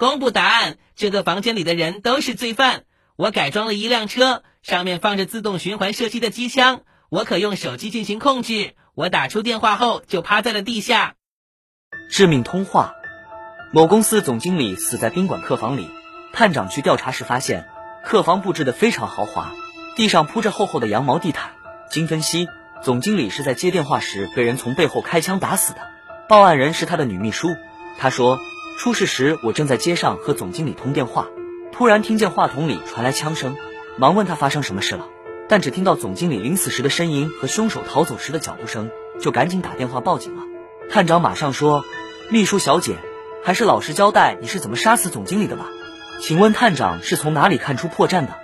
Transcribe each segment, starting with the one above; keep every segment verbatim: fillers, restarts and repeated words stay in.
公布答案，这个房间里的人都是罪犯。我改装了一辆车，上面放着自动循环射击的机枪，我可用手机进行控制。我打出电话后就趴在了地下。 致命通话。某公司总经理死在宾馆客房里，探长去调查时发现，客房布置得非常豪华，地上铺着厚厚的羊毛地毯。经分析，总经理是在接电话时被人从背后开枪打死的。报案人是他的女秘书，她说，出事时我正在街上和总经理通电话，突然听见话筒里传来枪声，忙问他发生什么事了，但只听到总经理临死时的呻吟和凶手逃走时的脚步声，就赶紧打电话报警了。探长马上说，秘书小姐，还是老实交代你是怎么杀死总经理的吧，请问探长是从哪里看出破绽的？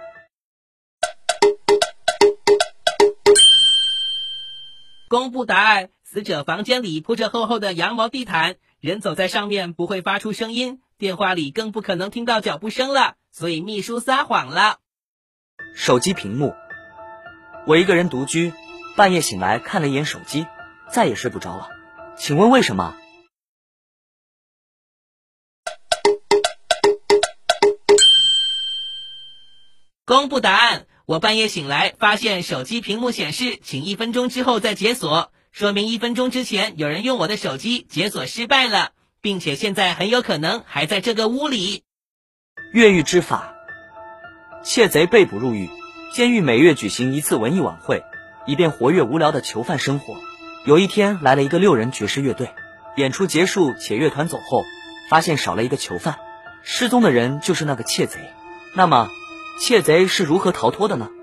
公布答案，死者房间里铺着厚厚的羊毛地毯，人走在上面不会发出声音，电话里更不可能听到脚步声了，所以秘书撒谎了。 手机屏幕。我一个人独居，半夜醒来看了一眼手机，再也睡不着了，请问为什么？ 公布答案，我半夜醒来发现手机屏幕显示请一分钟之后再解锁，说明一分钟之前有人用我的手机解锁失败了，并且现在很有可能还在这个屋里。 越狱之法。窃贼被捕入狱，监狱每月举行一次文艺晚会，以便活跃无聊的囚犯生活。有一天来了一个六人爵士乐队，演出结束且乐团走后，发现少了一个囚犯，失踪的人就是那个窃贼。那么窃贼是如何逃脱的呢？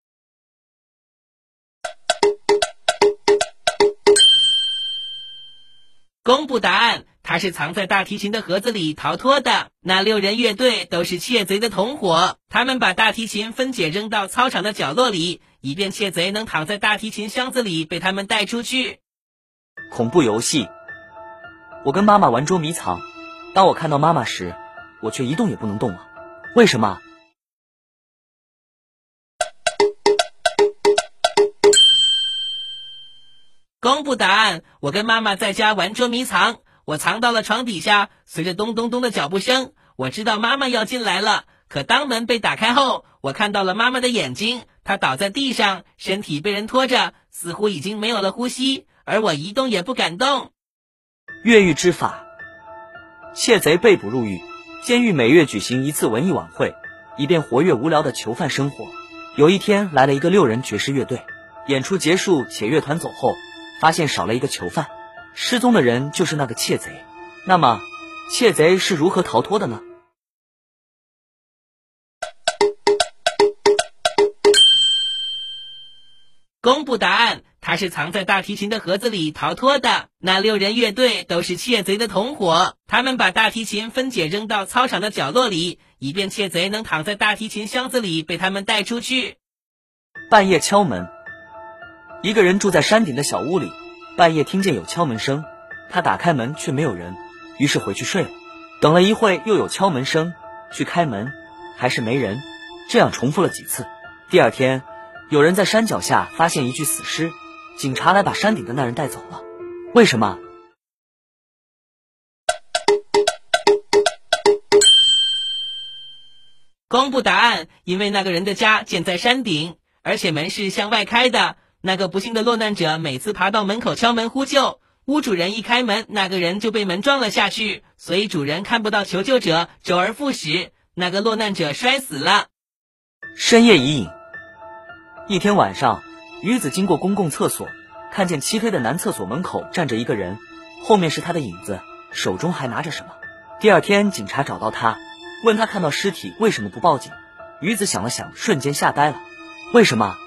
公布答案，他是藏在大提琴的盒子里逃脱的。那六人乐队都是窃贼的同伙，他们把大提琴分解扔到操场的角落里，以便窃贼能躺在大提琴箱子里被他们带出去。 恐怖游戏。我跟妈妈玩捉迷藏，当我看到妈妈时，我却一动也不能动了。为什么？ 公布答案，我跟妈妈在家玩捉迷藏，我藏到了床底下，随着咚咚咚的脚步声，我知道妈妈要进来了。可当门被打开后，我看到了妈妈的眼睛，她倒在地上，身体被人拖着，似乎已经没有了呼吸，而我一动也不敢动。 越狱之法。窃贼被捕入狱，监狱每月举行一次文艺晚会，以便活跃无聊的囚犯生活。有一天来了一个六人爵士乐队，演出结束且乐团走后，发现少了一个囚犯，失踪的人就是那个窃贼。那么窃贼是如何逃脱的呢？ 公布答案，他是藏在大提琴的盒子里逃脱的。那六人乐队都是窃贼的同伙，他们把大提琴分解扔到操场的角落里，以便窃贼能躺在大提琴箱子里被他们带出去。 半夜敲门。一个人住在山顶的小屋里，半夜听见有敲门声，他打开门却没有人，于是回去睡了。等了一会又有敲门声，去开门还是没人，这样重复了几次。第二天有人在山脚下发现一具死尸，警察来把山顶的那人带走了。为什么？ 公布答案，因为那个人的家建在山顶，而且门是向外开的。那个不幸的落难者每次爬到门口敲门呼救，屋主人一开门，那个人就被门撞了下去，所以主人看不到求救者，周而复始，那个落难者摔死了。 深夜遗影。一天晚上，女子经过公共厕所，看见漆黑的男厕所门口站着一个人，后面是他的影子，手中还拿着什么。第二天警察找到他，问他看到尸体为什么不报警。女子想了想，瞬间吓呆了。为什么？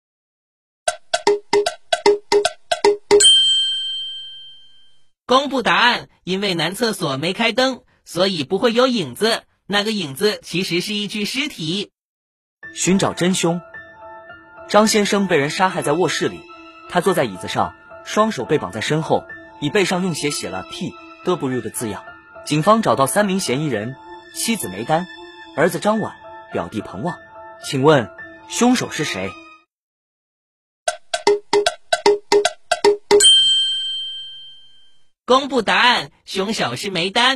公布答案，因为男厕所没开灯，所以不会有影子，那个影子其实是一具尸体。 寻找真凶。张先生被人杀害在卧室里，他坐在椅子上，双手被绑在身后，椅背上用血写了 P W 的字样。警方找到三名嫌疑人，妻子梅丹，儿子张婉，表弟彭旺。请问凶手是谁？ 公布答案，凶手是梅丹。